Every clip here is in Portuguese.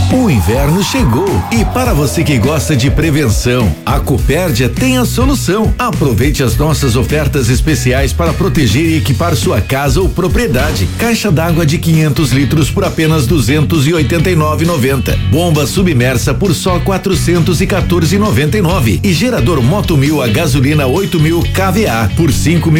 O inverno chegou e para você que gosta de prevenção, a Copérdia tem a solução. Aproveite as nossas ofertas especiais para proteger e equipar sua casa ou propriedade. Caixa d'água de 500 litros por apenas R$ 289,90. Bomba submersa por só R$ 414,99 e gerador Moto 1000 a gasolina 8.000 kVA por R$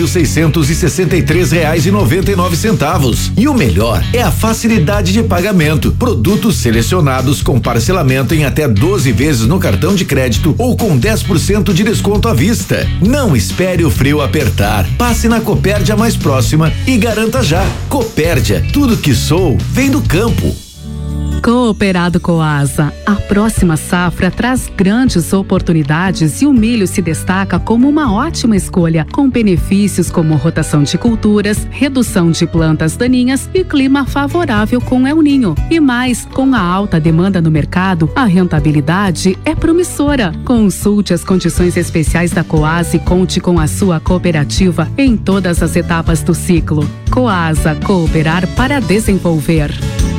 5.663,99. E o melhor é a facilidade de pagamento. Produtos selecionados com parcelamento em até 12 vezes no cartão de crédito ou com 10% de desconto à vista. Não espere o frio apertar. Passe na Copérdia mais próxima e garanta já. Copérdia, tudo que sou vem do campo. Cooperado Coasa, a próxima safra traz grandes oportunidades e o milho se destaca como uma ótima escolha, com benefícios como rotação de culturas, redução de plantas daninhas e clima favorável com El Ninho. E mais, com a alta demanda no mercado, a rentabilidade é promissora. Consulte as condições especiais da Coasa e conte com a sua cooperativa em todas as etapas do ciclo. Coasa, cooperar para desenvolver.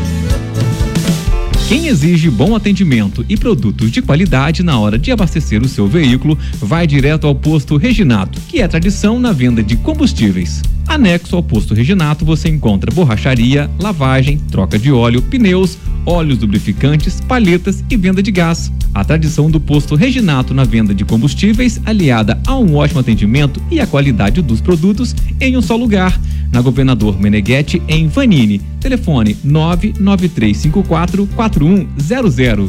Quem exige bom atendimento e produtos de qualidade na hora de abastecer o seu veículo vai direto ao Posto Reginato, que é tradição na venda de combustíveis. Anexo ao Posto Reginato você encontra borracharia, lavagem, troca de óleo, pneus, óleos lubrificantes, palhetas e venda de gás. A tradição do Posto Reginato na venda de combustíveis, aliada a um ótimo atendimento e a qualidade dos produtos em um só lugar. Na Governador Meneghetti, em Vanini. Telefone 993544100.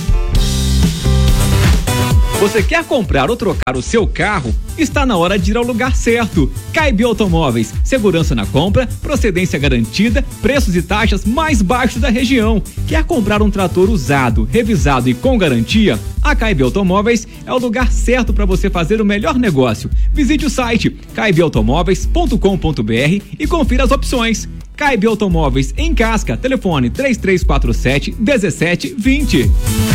Você quer comprar ou trocar o seu carro? Está na hora de ir ao lugar certo. Caib Automóveis, segurança na compra, procedência garantida, preços e taxas mais baixos da região. Quer comprar um trator usado, revisado e com garantia? A Caib Automóveis é o lugar certo para você fazer o melhor negócio. Visite o site caibautomóveis.com.br e confira as opções. Caib Automóveis em Casca, telefone 3347-1720.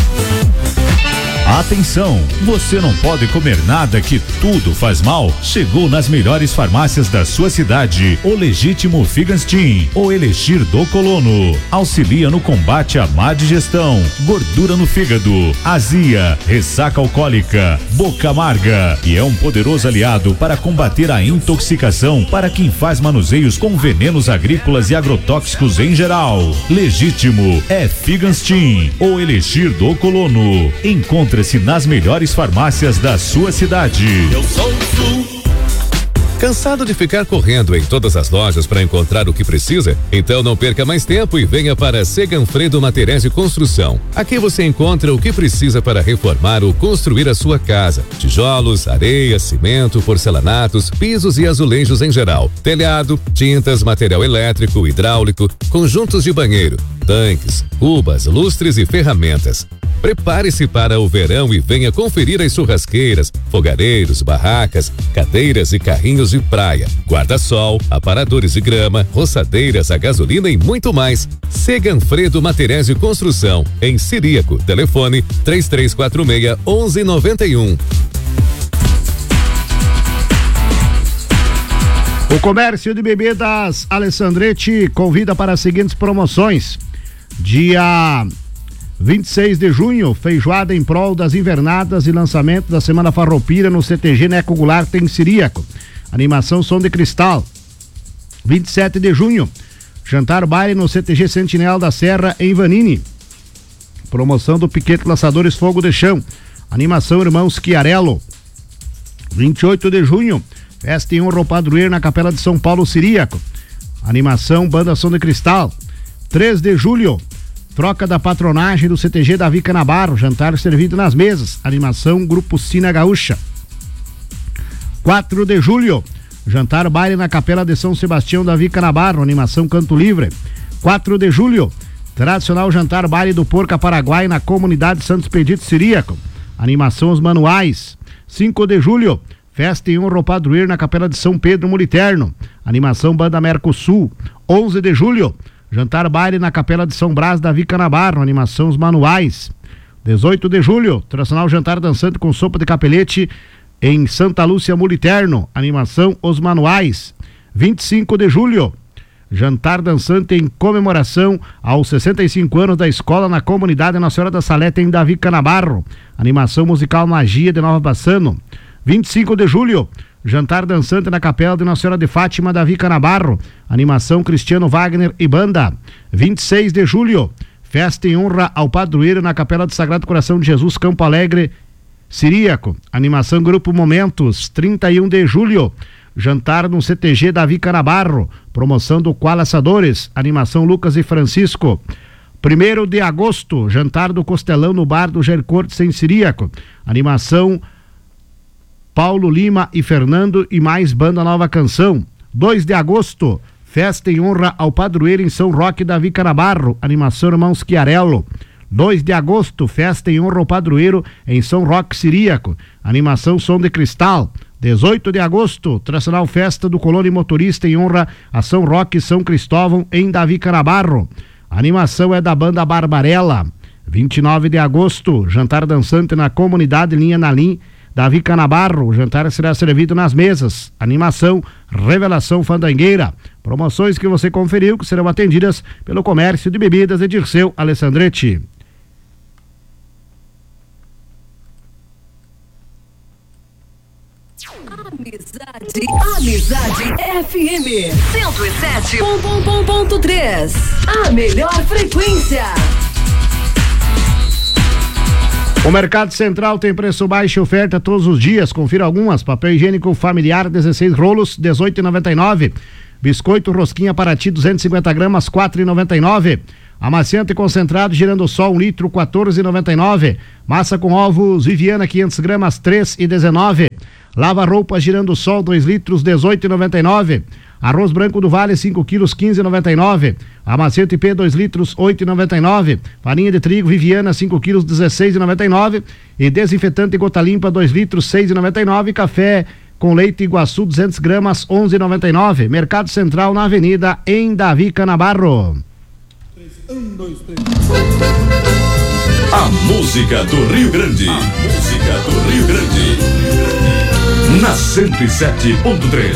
Atenção, você não pode comer nada que tudo faz mal. Chegou nas melhores farmácias da sua cidade o Legítimo Figanstin, o Elixir do Colono. Auxilia no combate à má digestão, gordura no fígado, azia, ressaca alcoólica, boca amarga e é um poderoso aliado para combater a intoxicação para quem faz manuseios com venenos agrícolas e agrotóxicos em geral. Legítimo é Figanstin, o Elixir do Colono. Encontre-se nas melhores farmácias da sua cidade. Eu sou o Sul. Cansado de ficar correndo em todas as lojas para encontrar o que precisa? Então não perca mais tempo e venha para Seganfredo Materiais de Construção. Aqui você encontra o que precisa para reformar ou construir a sua casa: tijolos, areia, cimento, porcelanatos, pisos e azulejos em geral, telhado, tintas, material elétrico, hidráulico, conjuntos de banheiro, tanques, cubas, lustres e ferramentas. Prepare-se para o verão e venha conferir as churrasqueiras, fogareiros, barracas, cadeiras e carrinhos de praia, guarda-sol, aparadores de grama, roçadeiras a gasolina e muito mais. Seganfredo Materiais de Construção, em Ciríaco. Telefone 3346-1191. O comércio de bebidas Alessandretti convida para as seguintes promoções. Dia 26 de junho, feijoada em prol das invernadas e lançamento da Semana Farroupilha no CTG Neco Goulart em Ciríaco. Animação Som de Cristal. 27 de junho, jantar baile no CTG Sentinel da Serra em Vanini. Promoção do Piquete Laçadores Fogo de Chão. Animação Irmãos Chiarello. 28 de junho, festa em honra ao padroeiro na Capela de São Paulo, Ciríaco. Animação Banda Som de Cristal. 3 de julho, troca da patronagem do CTG Davi Canabarro, jantar servido nas mesas. Animação Grupo Sina Gaúcha. 4 de julho, jantar baile na Capela de São Sebastião Davi Canabarro, animação Canto Livre. 4 de julho, tradicional jantar baile do Porca Paraguai na comunidade Santos Expedito Ciríaco. Animação Os Manuais. 5 de julho, festa em honra ao padroeiro na Capela de São Pedro Moliterno. Animação Banda Mercosul. 11 de julho, jantar baile na Capela de São Brás Davi Canabarro, animação Os Manuais. 18 de julho, tradicional jantar dançante com sopa de capelete em Santa Lúcia Moliterno, animação Os Manuais. 25 de julho, jantar dançante em comemoração aos 65 anos da escola na comunidade Nossa Senhora da Salete em Davi Canabarro. Animação musical Magia de Nova Bassano. 25 de julho, jantar dançante na capela de Nossa Senhora de Fátima, Davi Canabarro. Animação Cristiano Wagner e banda. 26 de julho, festa em honra ao padroeiro na capela do Sagrado Coração de Jesus, Campo Alegre, Ciríaco. Animação Grupo Momentos. 31 de julho, jantar no CTG Davi Canabarro. Promoção do Qual Assadores. Animação Lucas e Francisco. 1º de agosto, jantar do Costelão no bar do Gercortes em Ciríaco. Animação Paulo Lima e Fernando e mais banda Nova Canção. 2 de agosto, festa em honra ao padroeiro em São Roque, Davi Canabarro. Animação Irmãos Chiarello. 2 de agosto, festa em honra ao padroeiro em São Roque, Ciríaco. Animação Som de Cristal. 18 de agosto, tradicional festa do Colônia Motorista em honra a São Roque e São Cristóvão em Davi Canabarro. A animação é da banda Barbarella. 29 de agosto, jantar dançante na comunidade Linha Nalim, Davi Canabarro. O jantar será servido nas mesas. Animação Revelação Fandangueira. Promoções que você conferiu que serão atendidas pelo comércio de bebidas de Dirceu Alessandretti. Amizade FM 107.3. A melhor frequência. O Mercado Central tem preço baixo e oferta todos os dias. Confira algumas. Papel higiênico familiar 16 rolos, 18,99. Biscoito Rosquinha Paraty 250 gramas, 4,99. Amaciante concentrado Girando Sol 1 litro, 14,99. Massa com ovos Viviana 500 gramas, 3,19. Lava roupas Girando Sol 2 litros, 18,99. Arroz branco do Vale 5 quilos, 15,99. Amaciante P 2 litros, 8,99. Farinha de trigo Viviana 5 quilos, 16,99. E desinfetante Gota Limpa 2 litros, 6,99. Café com leite Iguaçu 200 gramas, 11,99. Mercado Central na Avenida em Davi Canabarro. 1, 2, 3. A música do Rio Grande. A música do Rio Grande. Na 107.3.